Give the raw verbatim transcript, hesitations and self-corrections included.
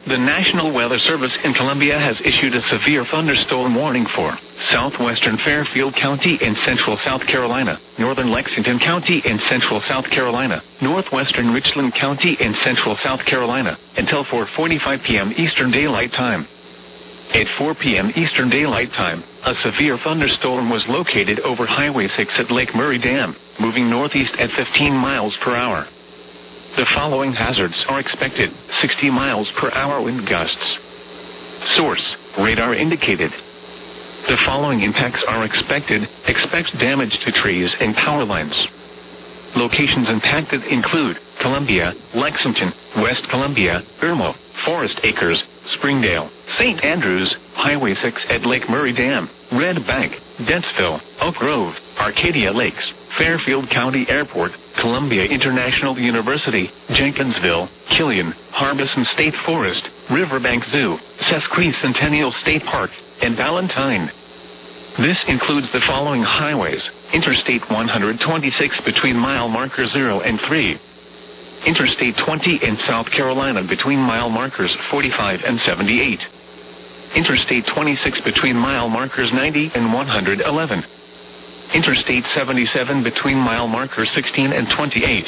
The National Weather Service in Columbia has issued a severe thunderstorm warning for southwestern Fairfield County in central South Carolina, northern Lexington County in central South Carolina, northwestern Richland County in central South Carolina, until four forty-five p m Eastern Daylight Time. At four p m Eastern Daylight Time, a severe thunderstorm was located over Highway six at Lake Murray Dam, moving northeast at fifteen miles per hour. The following hazards are expected: sixty miles per hour wind gusts. Source: radar indicated. The following impacts are expected. Expect damage to trees and power lines. Locations impacted include Columbia, Lexington, West Columbia, Irmo, Forest Acres, Springdale, Saint Andrews, Highway six at Lake Murray Dam, Red Bank, Dentsville, Oak Grove, Arcadia Lakes, Fairfield County Airport, Columbia International University, Jenkinsville, Killian, Harbison State Forest, Riverbank Zoo, Sesquicentennial State Park, and Valentine. This includes the following highways: Interstate one twenty-six between mile marker zero and three. Interstate twenty in South Carolina between mile markers forty-five and seventy-eight. Interstate twenty-six between mile markers ninety and one hundred eleven. Interstate seventy-seven between mile markers sixteen and twenty-eight.